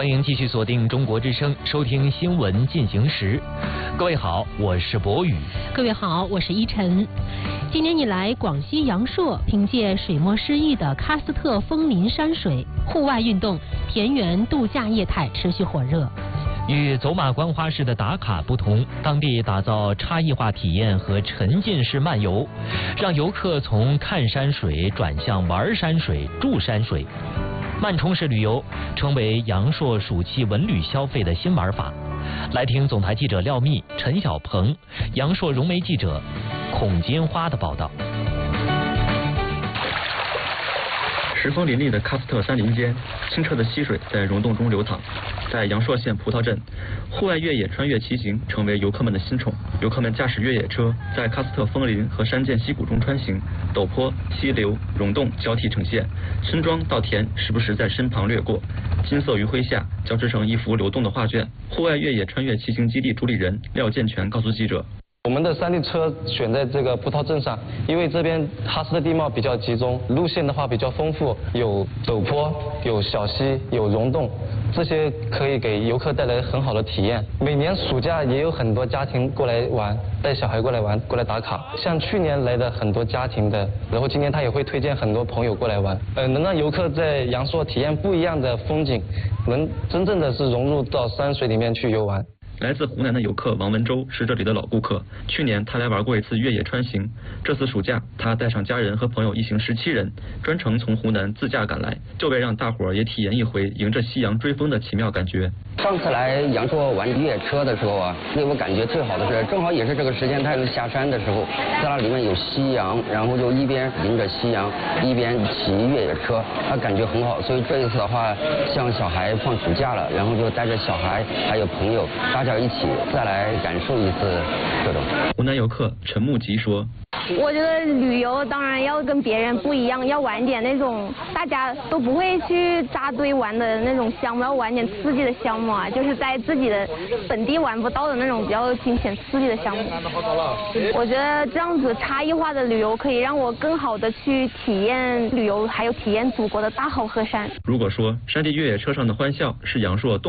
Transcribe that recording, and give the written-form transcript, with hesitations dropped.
欢迎继续锁定中国之声，收听新闻进行时。各位好，我是博宇。 各位好，我是依晨。今年以来，广西阳朔凭借水墨诗意的喀斯特枫林山水，户外运动、田园度假业态持续火热。 与走马观花式的打卡不同，当地打造差异化体验和沉浸式漫游，让游客从看山水转向玩山水、住山水。慢充式旅游成为阳朔暑期文旅消费的新玩法。来听总台记者廖密、陈小鹏、阳朔融媒记者孔金花的报道。 十分林立的喀斯特山林间，清澈的溪水在溶洞中流淌。在阳朔县葡萄镇，户外越野穿越骑行成为游客们的新宠。游客们驾驶越野车，在喀斯特枫林和山涧溪谷中穿行，陡坡、溪流、溶洞交替呈现，村庄稻田时不时在身旁掠过，金色余晖下交织成一幅流动的画卷。户外越野穿越骑行基地主理人廖建全告诉记者。 我们的山地车选在这个葡萄镇上，因为这边喀斯特地貌比较集中，路线的话比较丰富，有陡坡、有小溪、有溶洞，这些可以给游客带来很好的体验。每年暑假也有很多家庭过来玩，带小孩过来玩，过来打卡。像去年来的很多家庭的，然后今年他也会推荐很多朋友过来玩，能让游客在阳朔体验不一样的风景，能真正的是融入到山水里面去游玩。 来自湖南的游客王文洲是这里的老顾客，去年他来玩过一次越野穿行，这次暑假他带上家人和朋友一行17人，专程从湖南自驾赶来，就为让大伙儿也体验一回迎着夕阳追风的奇妙感觉。 上次来阳朔玩越野车的时候啊，给我感觉最好的是，正好也是这个时间太阳下山的时候，在那里面有夕阳，然后就一边迎着夕阳，一边骑越野车，感觉很好。所以这一次的话，像小孩放暑假了，然后就带着小孩还有朋友，大家一起再来感受一次这种。 湖南游客陈木吉说。 我觉得旅游当然要跟别人不一样，要玩点那种大家都不会去扎堆玩的那种项目，要玩点刺激的项目啊，就是在自己的本地玩不到的那种比较惊险刺激的项目。我觉得这样子差异化的旅游可以让我更好的去体验旅游，还有体验祖国的大好河山。 如果说山地越野车上的欢笑是阳朔